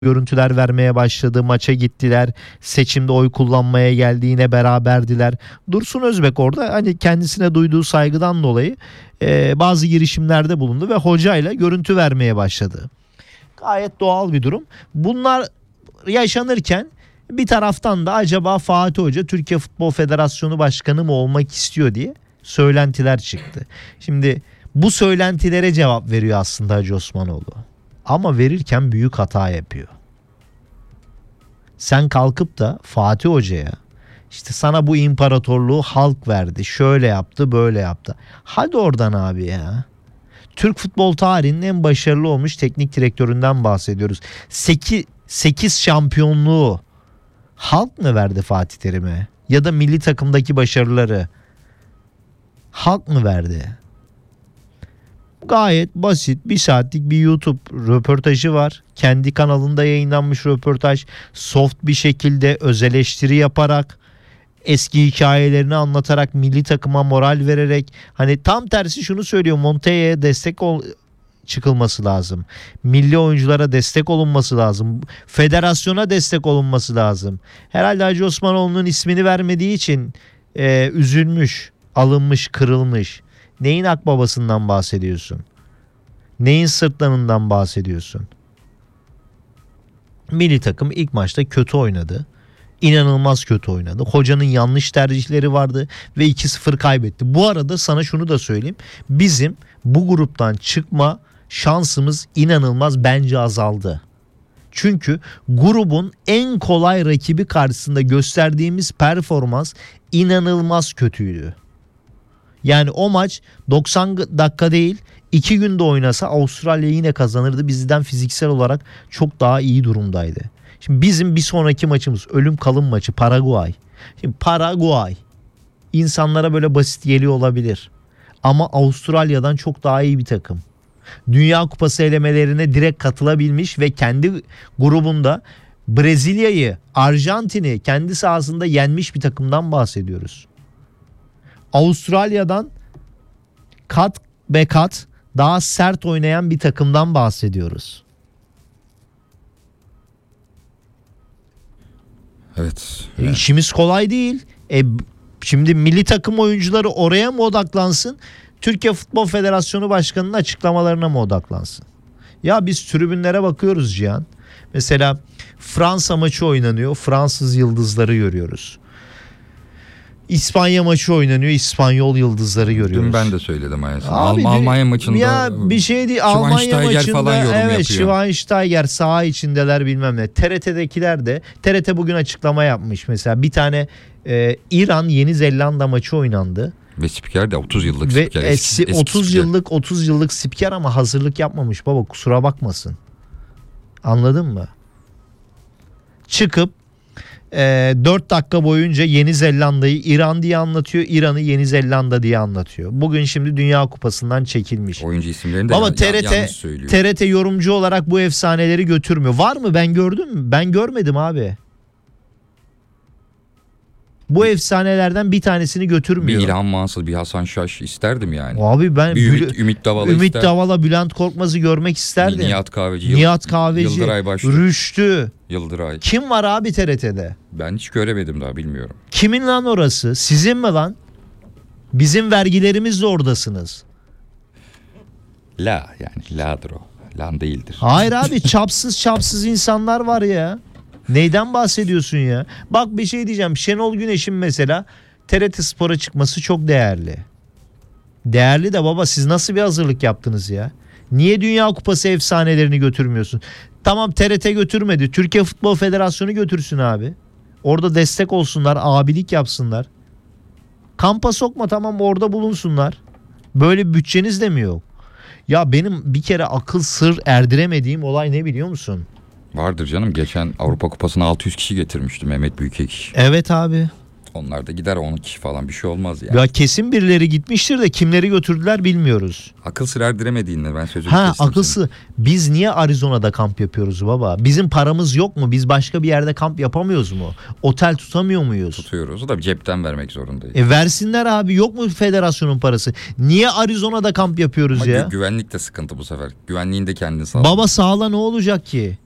görüntüler vermeye başladı. Maça gittiler. Seçimde oy kullanmaya geldi. Yine beraberdiler. Dursun Özbek orada hani kendisine duyduğu saygıdan dolayı bazı girişimlerde bulundu ve hocayla görüntü vermeye başladı. Gayet doğal bir durum. Bunlar yaşanırken bir taraftan da acaba Fatih Hoca Türkiye Futbol Federasyonu Başkanı mı olmak istiyor diye söylentiler çıktı. Şimdi bu söylentilere cevap veriyor aslında Hacı Osmanoğlu. Ama verirken büyük hata yapıyor. Sen kalkıp da Fatih Hoca'ya işte sana bu imparatorluğu halk verdi, şöyle yaptı, böyle yaptı. Hadi oradan abi ya. Türk futbol tarihinin en başarılı olmuş teknik direktöründen bahsediyoruz. 8 şampiyonluğu halk mı verdi Fatih Terim'e? Ya da milli takımdaki başarıları halk mı verdi? Gayet basit, bir saatlik bir YouTube röportajı var. Kendi kanalında yayınlanmış röportaj. Soft bir şekilde öz eleştiri yaparak, eski hikayelerini anlatarak, milli takıma moral vererek, hani tam tersi şunu söylüyor: Montella'ya çıkılması lazım. Milli oyunculara destek olunması lazım. Federasyona destek olunması lazım. Herhalde Hacı Osmanoğlu'nun ismini vermediği için üzülmüş, alınmış, kırılmış. Neyin akbabasından bahsediyorsun? Neyin sırtlanından bahsediyorsun? Milli takım ilk maçta kötü oynadı. İnanılmaz kötü oynadı. Hocanın yanlış tercihleri vardı ve 2-0 kaybetti. Bu arada sana şunu da söyleyeyim. Bizim bu gruptan çıkma şansımız inanılmaz bence azaldı. Çünkü grubun en kolay rakibi karşısında gösterdiğimiz performans inanılmaz kötüydü. Yani o maç 90 dakika değil 2 günde oynasa Avustralya yine kazanırdı. Bizden fiziksel olarak çok daha iyi durumdaydı. Şimdi bizim bir sonraki maçımız ölüm kalım maçı Paraguay. Şimdi Paraguay insanlara böyle basit geliyor olabilir. Ama Avustralya'dan çok daha iyi bir takım. Dünya Kupası elemelerine direkt katılabilmiş ve kendi grubunda Brezilya'yı, Arjantin'i kendi sahasında yenmiş bir takımdan bahsediyoruz. Avustralya'dan kat be kat daha sert oynayan bir takımdan bahsediyoruz. Evet. İşimiz kolay değil. Şimdi milli takım oyuncuları oraya mı odaklansın? Türkiye Futbol Federasyonu Başkanı'nın açıklamalarına mı odaklansın? Ya biz tribünlere bakıyoruz Cihan. Mesela Fransa maçı oynanıyor. Fransız yıldızları görüyoruz. İspanya maçı oynanıyor. İspanyol yıldızları görüyoruz. Dün ben de söyledim aslında. Abi, Almanya maçında ya bir şey değil. Almanya maçında falan yorum evet yapıyor. Schweinsteiger saha içindeler bilmem ne. TRT'dekiler de TRT bugün açıklama yapmış. Mesela bir tane İran Yeni Zelanda maçı oynandı. Ve spiker de 30 yıllık ve spiker. Eski 30 yıllık spiker ama hazırlık yapmamış baba, kusura bakmasın. Anladın mı? Çıkıp 4 dakika boyunca Yeni Zelanda'yı İran diye anlatıyor. İran'ı Yeni Zelanda diye anlatıyor. Bugün şimdi Dünya Kupası'ndan çekilmiş. Oyuncu isimlerini de ama yanlış söylüyor. TRT yorumcu olarak bu efsaneleri götürmüyor. Var mı? Ben gördüm mü? Ben görmedim abi. Bu efsanelerden bir tanesini götürmüyor. Bir İlhan Mansız, bir Hasan Şaş isterdim yani. Abi ben Ümit Davala Ümit isterdim. Davala, Bülent Korkmaz'ı görmek isterdim. Nihat Kahveci, Yıldıray Başlı, Rüştü. Yıldıray. Kim var abi TRT'de? Ben hiç göremedim daha, bilmiyorum. Kimin lan orası? Sizin mi lan? Bizim vergilerimizle oradasınız. Yani la'dır o. Lan değildir. Hayır abi, çapsız insanlar var ya. Neyden bahsediyorsun ya? Bak bir şey diyeceğim. Şenol Güneş'in mesela TRT Spor'a çıkması çok değerli. Değerli de baba, siz nasıl bir hazırlık yaptınız ya? Niye Dünya Kupası efsanelerini götürmüyorsun? Tamam, TRT götürmedi. Türkiye Futbol Federasyonu götürsün abi. Orada destek olsunlar, abilik yapsınlar. Kampa sokma, tamam, orada bulunsunlar. Böyle bir bütçeniz de mi yok? Ya benim bir kere akıl sır erdiremediğim olay ne biliyor musun? Vardır canım. Geçen Avrupa Kupası'na 600 kişi getirmişti Mehmet Büyükekşi. Evet abi. Onlar da gider 10 kişi falan, bir şey olmaz yani. Ya kesin birileri gitmiştir de kimleri götürdüler bilmiyoruz. Akıl sır erdiremediğinde ben sözünü kestim. Akılsı. Biz niye Arizona'da kamp yapıyoruz baba? Bizim paramız yok mu? Biz başka bir yerde kamp yapamıyoruz mu? Otel tutamıyor muyuz? Tutuyoruz. O da cepten vermek zorundayız. Versinler abi, yok mu federasyonun parası? Niye Arizona'da kamp yapıyoruz Ama ya? güvenlik de sıkıntı bu sefer. Güvenliğini de kendin sağla. Baba sağla ne olacak ki?